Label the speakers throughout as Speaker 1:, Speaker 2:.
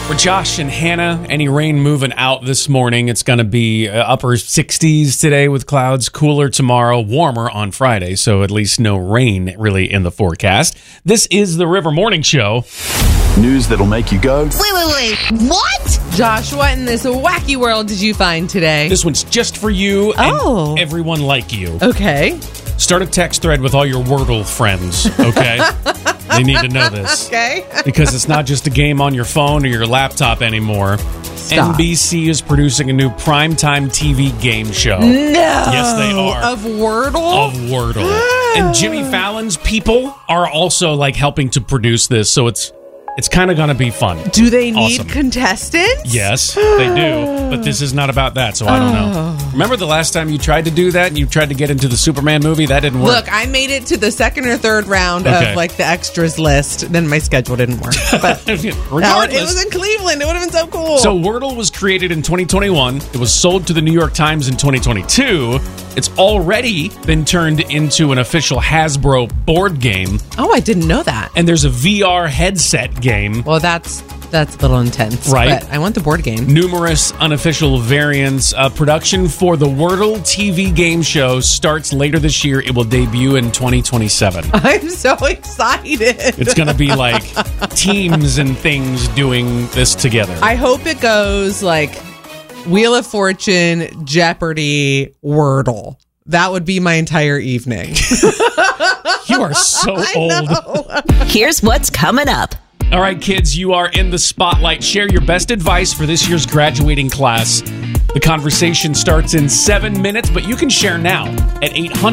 Speaker 1: For Josh and Hannah, any rain moving out this morning? It's going to be upper 60s today with clouds, cooler tomorrow, warmer on Friday, so at least no rain really in the forecast. This is the River Morning Show.
Speaker 2: News that'll make you go,
Speaker 3: Wait, what?
Speaker 4: Josh, what in this wacky world did you find today?
Speaker 1: This one's just for you and everyone like you.
Speaker 4: Okay.
Speaker 1: Start a text thread with all your Wordle friends, okay? They need to know this.
Speaker 4: Okay.
Speaker 1: Because it's not just a game on your phone or your laptop anymore.
Speaker 4: Stop.
Speaker 1: NBC is producing a new primetime TV game show.
Speaker 4: No.
Speaker 1: Yes, they are.
Speaker 4: Of Wordle?
Speaker 1: Of Wordle. And Jimmy Fallon's people are also like helping to produce this, so it's kind of going to be fun.
Speaker 4: Do they need
Speaker 1: Awesome.
Speaker 4: contestants?
Speaker 1: Yes, they do. But this is not about that, so I don't know. Remember the last time you tried to do that and you tried to get into the Superman movie? That didn't work.
Speaker 4: Look, I made it to the second or third round
Speaker 1: Okay.
Speaker 4: of like the extras list. Then my schedule didn't work. But
Speaker 1: Regardless.
Speaker 4: it was in Cleveland. It would have been so cool.
Speaker 1: So Wordle was created in 2021. It was sold to the New York Times in 2022. It's already been turned into an official Hasbro board game.
Speaker 4: Oh, I didn't know that.
Speaker 1: And there's a VR headset game.
Speaker 4: Well, that's a little intense.
Speaker 1: Right.
Speaker 4: But I want the board game.
Speaker 1: Numerous unofficial variants. Production for the Wordle TV game show starts later this year. It will debut in 2027.
Speaker 4: I'm so excited.
Speaker 1: It's going to be like teams and things doing this together.
Speaker 4: I hope it goes like Wheel of Fortune, Jeopardy, Wordle. That would be my entire evening.
Speaker 1: You are so old.
Speaker 3: Here's what's coming up.
Speaker 1: All right, kids, you are in the spotlight. Share your best advice for this year's graduating class. The conversation starts in 7 minutes, but you can share now at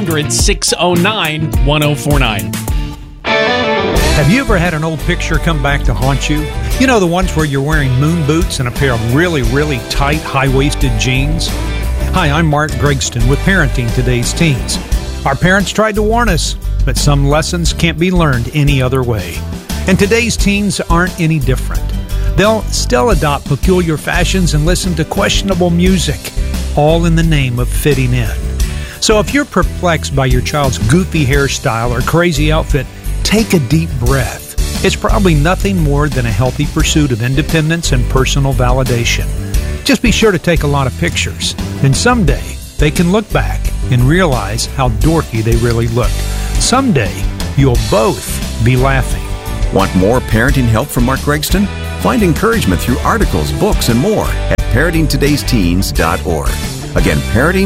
Speaker 1: 800-609-1049.
Speaker 5: Have you ever had an old picture come back to haunt you? You know, the ones where you're wearing moon boots and a pair of really, really tight, high-waisted jeans? Hi, I'm Mark Gregston with Parenting Today's Teens. Our parents tried to warn us, but some lessons can't be learned any other way. And today's teens aren't any different. They'll still adopt peculiar fashions and listen to questionable music, all in the name of fitting in. So if you're perplexed by your child's goofy hairstyle or crazy outfit, take a deep breath. It's probably nothing more than a healthy pursuit of independence and personal validation. Just be sure to take a lot of pictures. And someday, they can look back and realize how dorky they really looked. Someday, you'll both be laughing.
Speaker 2: Want more parenting help from Mark Gregston? Find encouragement through articles, books, and more at parentingtodaysteens.org. Again,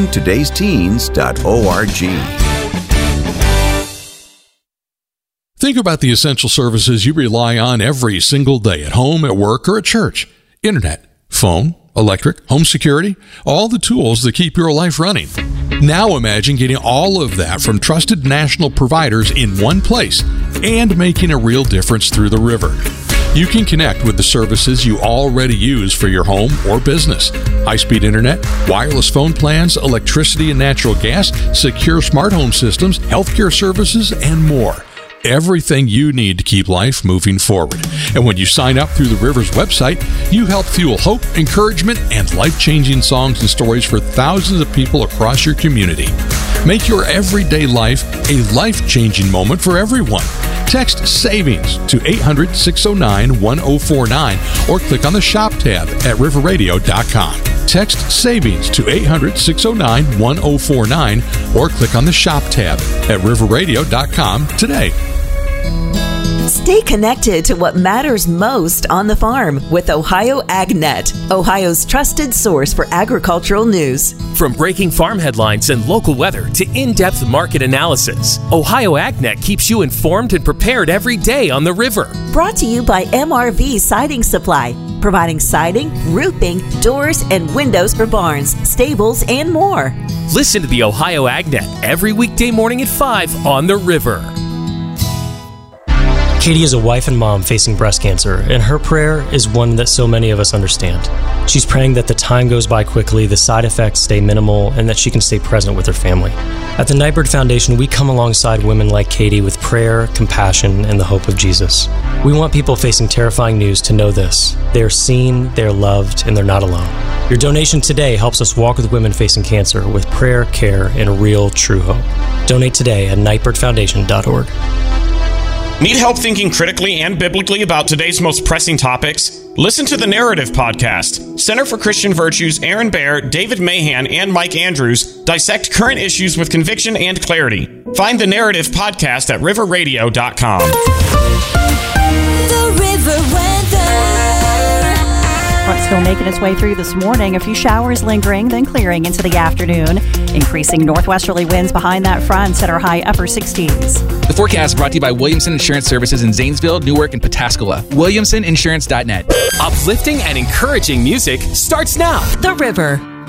Speaker 2: parentingtodaysteens.org.
Speaker 6: Think about the essential services you rely on every single day at home, at work, or at church. Internet, phone, electric, home security, all the tools that keep your life running. Now imagine getting all of that from trusted national providers in one place and making a real difference through the river. You can connect with the services you already use for your home or business. High-speed internet, wireless phone plans, electricity and natural gas, secure smart home systems, healthcare services, and more. Everything you need to keep life moving forward. And when you sign up through the River's website, you help fuel hope, encouragement, and life-changing songs and stories for thousands of people across your community. Make your everyday life a life-changing moment for everyone. Text SAVINGS to 800-609-1049 or click on the Shop tab at riverradio.com. Text SAVINGS to 800-609-1049 or click on the Shop tab at riverradio.com today.
Speaker 3: Stay connected to what matters most on the farm with Ohio AgNet, Ohio's trusted source for agricultural news.
Speaker 7: From breaking farm headlines and local weather to in-depth market analysis, Ohio AgNet keeps you informed and prepared every day on the river.
Speaker 3: Brought to you by MRV Siding Supply, providing siding, roofing, doors, and windows for barns, stables, and more.
Speaker 7: Listen to the Ohio AgNet every weekday morning at 5 on the river.
Speaker 8: Katie is a wife and mom facing breast cancer, and her prayer is one that so many of us understand. She's praying that the time goes by quickly, the side effects stay minimal, and that she can stay present with her family. At the Nightbird Foundation, we come alongside women like Katie with prayer, compassion, and the hope of Jesus. We want people facing terrifying news to know this. They're seen, they're loved, and they're not alone. Your donation today helps us walk with women facing cancer with prayer, care, and real, true hope. Donate today at nightbirdfoundation.org.
Speaker 9: Need help thinking critically and biblically about today's most pressing topics? Listen to the Narrative Podcast. Center for Christian Virtues, Aaron Baer, David Mahan, and Mike Andrews dissect current issues with conviction and clarity. Find the Narrative Podcast at riverradio.com.
Speaker 10: The River Weather. Front still making its way through this morning. A few showers lingering, then clearing into the afternoon. Increasing northwesterly winds behind that front at our high upper 60s.
Speaker 11: The forecast brought to you by Williamson Insurance Services in Zanesville, Newark, and Pataskala. WilliamsonInsurance.net.
Speaker 7: Uplifting and encouraging music starts now.
Speaker 3: The River.